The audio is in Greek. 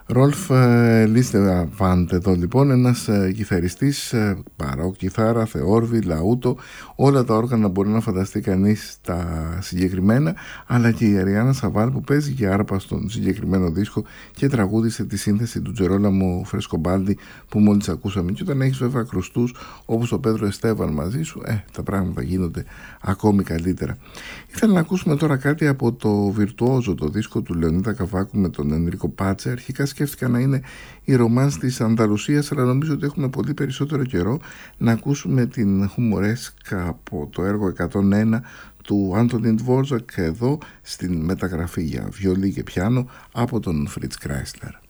Ρόλφ Λίστεβαντ εδώ λοιπόν, ένας κιθαριστής, μπαρόκ κιθάρα, θεόρβη, λαούτο, όλα τα όργανα μπορεί να φανταστεί κανείς τα συγκεκριμένα, αλλά και η Αριάννα Σαβάλ που παίζει και άρπα στον συγκεκριμένο δίσκο και τραγούδισε τη σύνθεση του Τζερόλαμο Φρεσκομπάλντι που μόλις ακούσαμε. Και όταν έχεις βέβαια κρουστούς όπως ο Πέδρο Εστέβαν μαζί σου, τα πράγματα γίνονται ακόμη καλύτερα. Ήθελα να ακούσουμε τώρα κάτι από το Βιρτουόζο, το δίσκο του Λεωνίδα Καβάκου με τον Ενρίκο Πάτσε. Αρχικά σκέφτηκα να είναι η ρομάνς της Ανταλουσίας, αλλά νομίζω ότι έχουμε πολύ περισσότερο καιρό να ακούσουμε την χουμορέσκα από το έργο 101 του Άντονιν Ντβόρτζακ, εδώ στην μεταγραφή για βιολί και πιάνο από τον Φριτς Κράισλερ.